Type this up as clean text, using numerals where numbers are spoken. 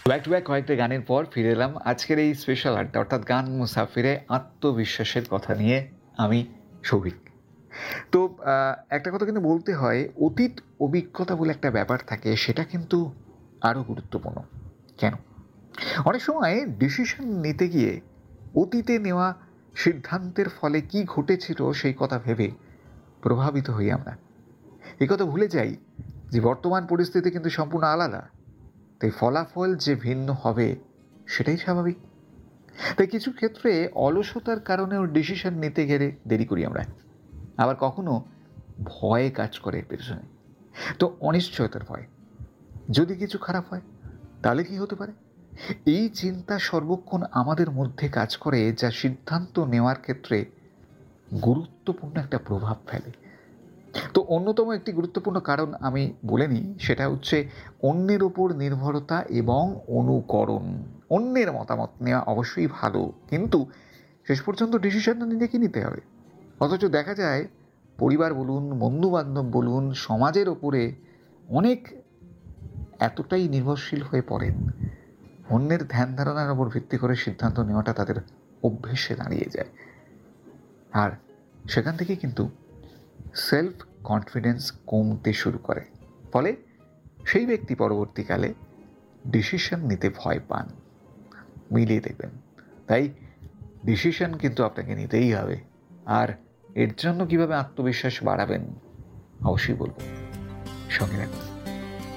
Back to back কয়েকটা গানের পর ফিরে এলাম আজকের এই স্পেশাল আড্ডা, অর্থাৎ গান মুসাফিরে আত্মবিশ্বাসের কথা নিয়ে আমি সৌভিক। তো একটা কথা কিন্তু বলতে হয়, অতীত অভিজ্ঞতা বলে একটা ব্যাপার থাকে, সেটা কিন্তু আরও গুরুত্বপূর্ণ। কেন? অনেক সময় ডিসিশন নিতে গিয়ে অতীতে নেওয়া সিদ্ধান্তের ফলে কি ঘটেছিল সেই কথা ভেবে প্রভাবিত হই আমরা। এই কথা ভুলে যাই যে বর্তমান পরিস্থিতি কিন্তু সম্পূর্ণ আলাদা, তাই ফলাফল যে ভিন্ন হবে সেটাই স্বাভাবিক। তাই কিছু ক্ষেত্রে অলসতার কারণেও ডিসিশন নিতে গেলে দেরি করি আমরা, আবার কখনো ভয়ে কাজ করে এর পেছনে। তো অনিশ্চয়তার ভয়, যদি কিছু খারাপ হয় তাহলে কি হতে পারে, এই চিন্তা সর্বক্ষণ আমাদের মধ্যে কাজ করে, যা সিদ্ধান্ত নেওয়ার ক্ষেত্রে গুরুত্বপূর্ণ একটা প্রভাব ফেলে। তো অন্যতম একটি গুরুত্বপূর্ণ কারণ আমি বলে নিই, সেটা হচ্ছে অন্যের ওপর নির্ভরতা এবং অনুকরণ। অন্যের মতামত নেওয়া অবশ্যই ভালো, কিন্তু শেষ পর্যন্ত ডিসিশনটা নিজেকে নিতে হবে। অথচ দেখা যায় পরিবার বলুন, বন্ধুবান্ধব বলুন, সমাজের ওপরে অনেক এতটাই নির্ভরশীল হয়ে পড়েন, অন্যের ধ্যান ধারণার ওপর ভিত্তি করে সিদ্ধান্ত নেওয়াটা তাদের অভ্যেসে দাঁড়িয়ে যায়। আর সেখান থেকে কিন্তু সেলফ কনফিডেন্স কমতে শুরু করে, ফলে সেই ব্যক্তি পরবর্তীকালে ডিসিশন নিতে ভয় পান। মিলিয়ে দেখবেন। তাই ডিসিশন কিন্তু আপনাকে নিতেই হবে, আর এর জন্য কিভাবে আত্মবিশ্বাস বাড়াবেন অবশ্যই বলবো, সঙ্গে রাখুন।